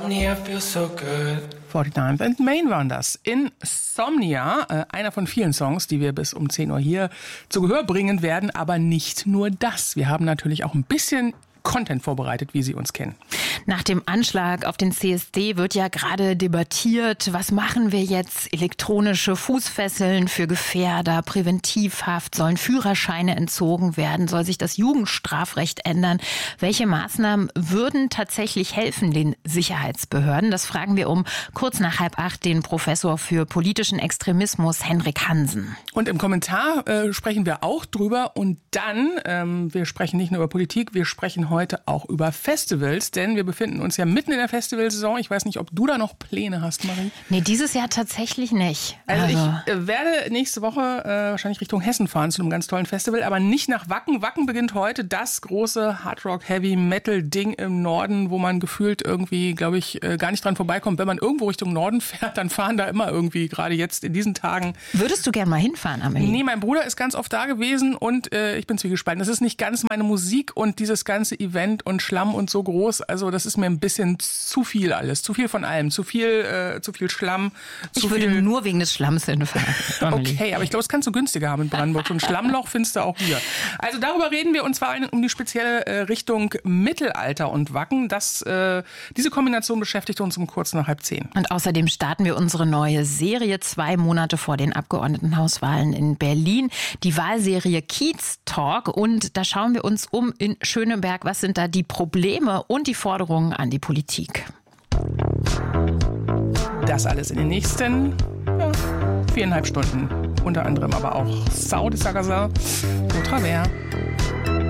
49th and Main waren das. Insomnia, einer von vielen Songs, die wir bis um 10 Uhr hier zu Gehör bringen werden. Aber nicht nur das. Wir haben natürlich auch ein bisschen Content vorbereitet, wie Sie uns kennen. Nach dem Anschlag auf den CSD wird ja gerade debattiert, was machen wir jetzt? Elektronische Fußfesseln für Gefährder, Präventivhaft, sollen Führerscheine entzogen werden, soll sich das Jugendstrafrecht ändern? Welche Maßnahmen würden tatsächlich helfen den Sicherheitsbehörden? Das fragen wir um kurz nach 7:30 den Professor für politischen Extremismus Henrik Hansen. Und im Kommentar sprechen wir auch drüber und dann, wir sprechen nicht nur über Politik, wir sprechen heute auch über Festivals, denn wir befinden uns ja mitten in der Festivalsaison. Ich weiß nicht, ob du da noch Pläne hast, Marie. Nee, dieses Jahr tatsächlich nicht. Also ich werde nächste Woche wahrscheinlich Richtung Hessen fahren zu einem ganz tollen Festival, aber nicht nach Wacken. Wacken beginnt heute, das große Hardrock-Heavy-Metal-Ding im Norden, wo man gefühlt irgendwie, glaube ich, gar nicht dran vorbeikommt. Wenn man irgendwo Richtung Norden fährt, dann fahren da immer irgendwie, gerade jetzt in diesen Tagen. Würdest du gern mal hinfahren, Amelie? Nee, mein Bruder ist ganz oft da gewesen und ich bin zwiegespalten. Das ist nicht ganz meine Musik und dieses ganze Event und Schlamm und so groß. Also das ist mir ein bisschen zu viel alles. Zu viel von allem. Zu viel Schlamm. Ich würde nur wegen des Schlamms hinfahren. Okay, aber ich glaube, das kannst du günstiger haben in Brandenburg. So ein Schlammloch findest du auch hier. Also darüber reden wir und zwar um die spezielle Richtung Mittelalter und Wacken. Diese Kombination beschäftigt uns um kurz nach 9:30. Und außerdem starten wir unsere neue Serie 2 Monate vor den Abgeordnetenhauswahlen in Berlin. Die Wahlserie Kiez Talk. Und da schauen wir uns in Schöneberg. Was sind da die Probleme und die Forderungen an die Politik? Das alles in den nächsten 4,5 Stunden. Unter anderem aber auch Sau de Sagazin, au travers.